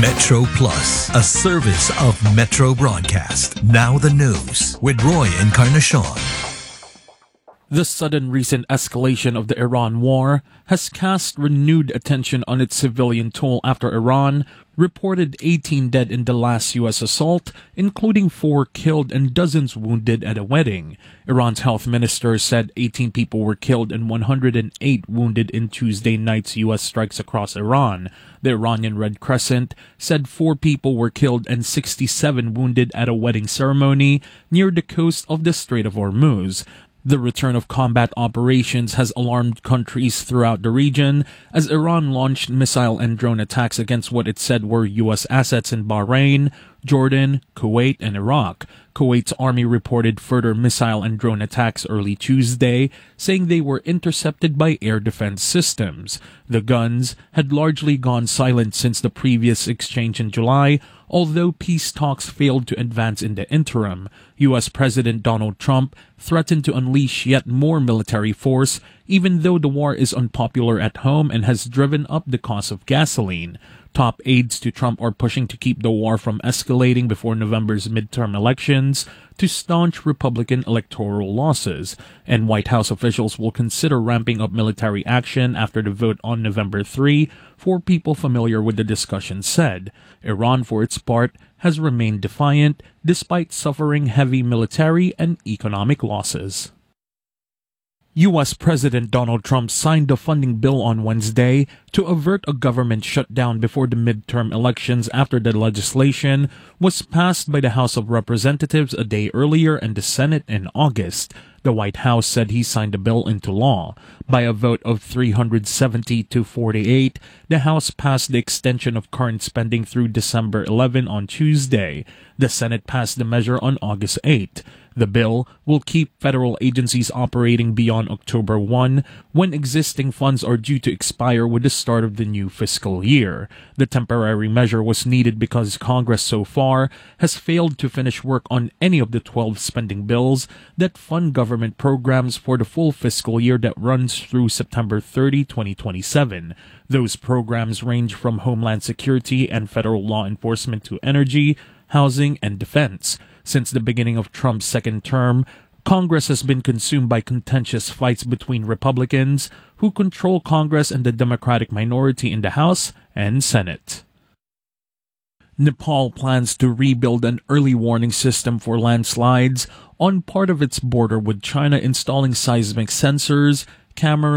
Metro Plus, a service of Metro Broadcast. Now the news with Roy Encarnacion. The sudden recent escalation of the Iran war has cast renewed attention on its civilian toll after Iran reported 18 dead in the last U.S. assault, including 4 killed and dozens wounded at a wedding. Iran's health minister said 18 people were killed and 108 wounded in Tuesday night's U.S. strikes across Iran. The Iranian Red Crescent said 4 people were killed and 67 wounded at a wedding ceremony near the coast of the Strait of Hormuz. The return of combat operations has alarmed countries throughout the region as Iran launched missile and drone attacks against what it said were U.S. assets in Bahrain, Jordan, Kuwait, and Iraq. Kuwait's army reported further missile and drone attacks early Tuesday, saying they were intercepted by air defense systems. The guns had largely gone silent since the previous exchange in July, although peace talks failed to advance in the interim. U.S. President Donald Trump threatened to unleash yet more military force, even though the war is unpopular at home and has driven up the cost of gasoline. Top aides to Trump are pushing to keep the war from escalating before November's midterm elections to staunch Republican electoral losses, and White House officials will consider ramping up military action after the vote on November 3, 4 people familiar with the discussion said. Iran, for its part, has remained defiant despite suffering heavy military and economic losses. U.S. President Donald Trump signed a funding bill on Wednesday to avert a government shutdown before the midterm elections after the legislation was passed by the House of Representatives a day earlier and the Senate in August. The White House said he signed the bill into law. By a vote of 370 to 48, the House passed the extension of current spending through December 11 on Tuesday. The Senate passed the measure on August 8. The bill will keep federal agencies operating beyond October 1, when existing funds are due to expire with the start of the new fiscal year. The temporary measure was needed because Congress so far has failed to finish work on any of the 12 spending bills that fund government programs for the full fiscal year that runs through September 30, 2027. Those programs range from Homeland Security and federal law enforcement to energy, housing, and defense. Since the beginning of Trump's second term, Congress has been consumed by contentious fights between Republicans, who control Congress, and the Democratic minority in the House and Senate. Nepal plans to rebuild an early warning system for landslides on part of its border with China, installing seismic sensors, cameras,